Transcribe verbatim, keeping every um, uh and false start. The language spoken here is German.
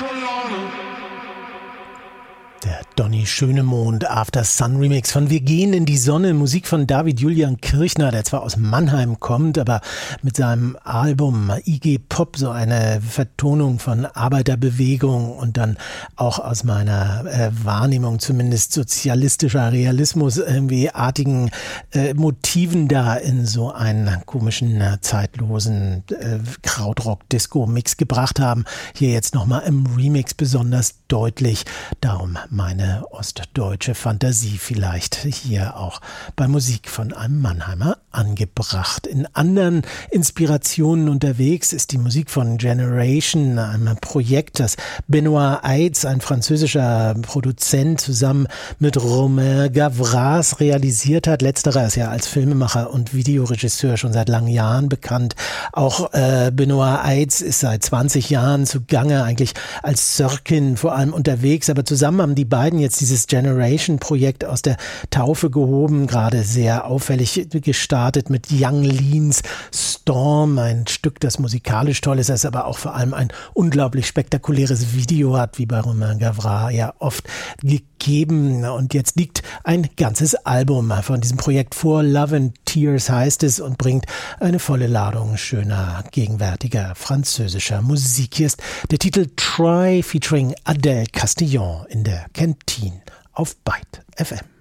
Der Donny Schönemond After Sun Remix von Wir gehen in die Sonne, Musik von David Julian Kirchner, der zwar aus Mannheim kommt, aber mit seinem Album I G Pop so eine Vertonung von Arbeiterbewegung und dann auch aus meiner äh, Wahrnehmung zumindest sozialistischer Realismus irgendwie artigen äh, Motiven da in so einen komischen, äh, zeitlosen äh, Krautrock-Disco-Mix gebracht haben. Hier jetzt nochmal im Remix besonders deutlich, darum meine ostdeutsche Fantasie vielleicht hier auch bei Musik von einem Mannheimer angebracht. In anderen Inspirationen unterwegs ist die Musik von Generation, einem Projekt, das Benoit Eids, ein französischer Produzent, zusammen mit Romain Gavras realisiert hat. Letzterer ist ja als Filmemacher und Videoregisseur schon seit langen Jahren bekannt. Auch äh, Benoit Eids ist seit zwanzig Jahren zugange, eigentlich als Sörkin vor allem unterwegs, aber zusammen haben die beiden jetzt dieses Generation-Projekt aus der Taufe gehoben, gerade sehr auffällig gestartet mit Young Leans Storm, ein Stück, das musikalisch toll ist, das aber auch vor allem ein unglaublich spektakuläres Video hat, wie bei Romain Gavras ja oft gegeben. Und jetzt liegt ein ganzes Album von diesem Projekt vor, Love and Tears heißt es, und bringt eine volle Ladung schöner, gegenwärtiger französischer Musik. Hier ist der Titel Try featuring Adèle Castillon in der Kantine auf Byte F M.